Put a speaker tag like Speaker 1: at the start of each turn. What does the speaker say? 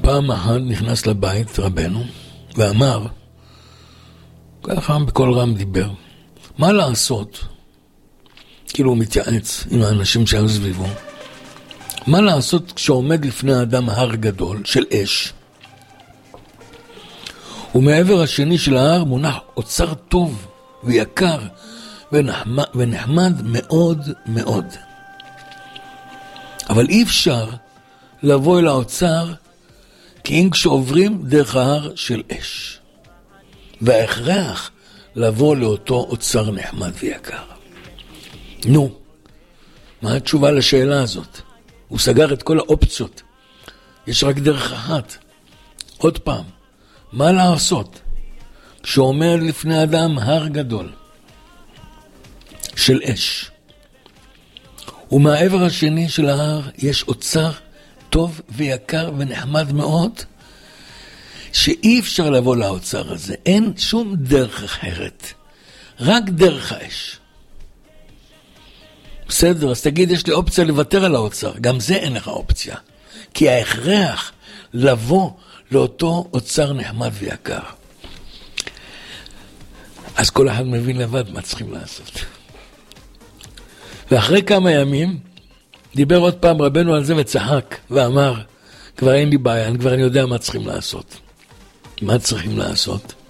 Speaker 1: פעם אחת נכנס לבית רבנו ואמר, ככה בכל רם דיבר, מה לעשות? כאילו הוא מתייעץ עם האנשים שהיו סביבו. מה לעשות כשעומד לפני האדם הר גדול של אש? ומעבר השני של ההר מונח אוצר טוב ויקר ונחמד מאוד מאוד. אבל אי אפשר לבוא אל האוצר כי אם כשעוברים דרך ההר של אש. וההכרח לבוא לאותו אוצר נחמד ויקר. נו, מה התשובה לשאלה הזאת? הוא סגר את כל האופציות. יש רק דרך אחת. עוד פעם, מה לעשות? כשעומד לפני אדם הר גדול של אש, ומהעבר השני של ההר יש אוצר טוב ויקר ונחמד מאוד, שאי אפשר לבוא לאוצר הזה. אין שום דרך אחרת. רק דרך האש. בסדר, אז תגיד, יש לי אופציה לוותר על האוצר. גם זה אין לך אופציה. כי ההכרח לבוא לאותו אוצר נחמד ויקר. אז כל אחד מבין לבד מה צריכים לעשות. ואחרי כמה ימים, דיבר עוד פעם רבנו על זה וצחק, ואמר, כבר אין לי בעיה, אני יודע מה צריכים לעשות. מה צריכים לעשות?